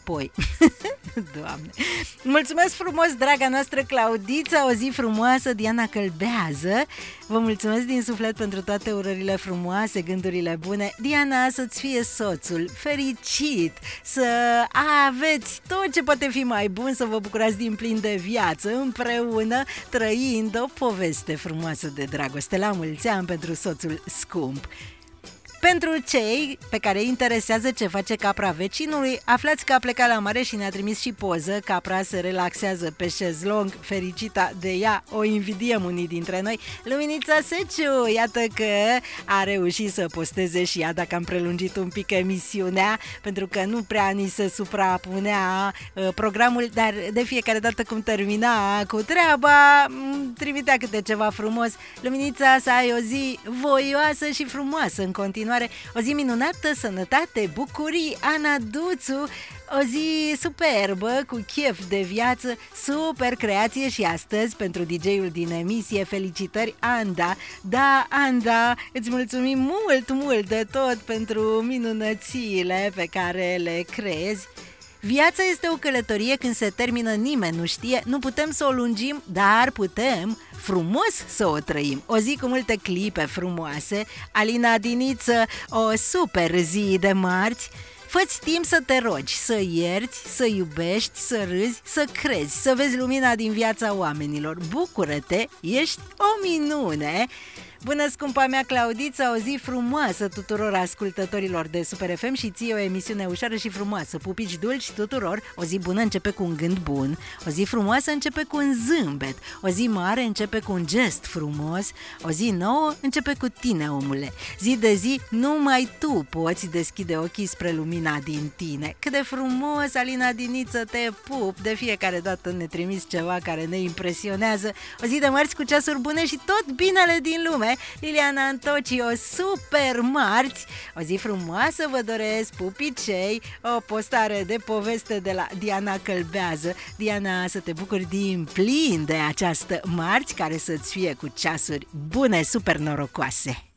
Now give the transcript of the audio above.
înapoi. Doamne! Mulțumesc frumos, draga noastră Claudița, o zi frumoasă, Diana Călbează. Vă mulțumesc din suflet pentru toate urările frumoase, gândurile bune. Diana, să-ți fie soțul fericit, să aveți tot ce poate fi mai bun, să vă bucurați din plin de viață împreună, trăind o poveste frumoasă de dragoste. La mulți ani pentru soțul scump. Pentru cei pe care îi interesează ce face capra vecinului, aflați că a plecat la mare și ne-a trimis și poză. Capra se relaxează pe șezlong, fericita de ea, o invidiem unii dintre noi. Luminița Seciu, iată că a reușit să posteze și ea, dacă am prelungit un pic emisiunea, pentru că nu prea ni se suprapunea programul, dar de fiecare dată cum termina cu treaba, trimitea câte ceva frumos. Luminița, să ai o zi voioasă și frumoasă în continuare. O zi minunată, sănătate, bucurii, Ana Duțu, o zi superbă, cu chef de viață, super creație și astăzi pentru DJ-ul din emisie, felicitări Anda. Da, Anda, îți mulțumim mult de tot pentru minunățiile pe care le creezi. Viața este o călătorie, când se termină nimeni nu știe, nu putem să o lungim, dar putem frumos să o trăim. O zi cu multe clipe frumoase. Alina Diniță, o super zi de marți. Fă-ți timp să te rogi, să ierți, să iubești, să râzi, să crezi, să vezi lumina din viața oamenilor. Bucură-te, ești o minune! Bună, scumpa mea Claudița, o zi frumoasă tuturor ascultătorilor de Super FM și ție o emisiune ușoară și frumoasă. Pupici dulci tuturor, o zi bună începe cu un gând bun, o zi frumoasă începe cu un zâmbet, o zi mare începe cu un gest frumos, o zi nouă începe cu tine, omule. Zi de zi, numai tu poți deschide ochii spre lumina din tine. Cât de frumos, Alina Diniță, te pup, de fiecare dată ne trimiți ceva care ne impresionează. O zi de marți cu ceasuri bune și tot binele din lume. Liliana Antoci, o super marți, o zi frumoasă vă doresc, pupicei, o postare de poveste de la Diana Călbează. Diana, să te bucuri din plin de această marți, care să-ți fie cu ceasuri bune, super norocoase.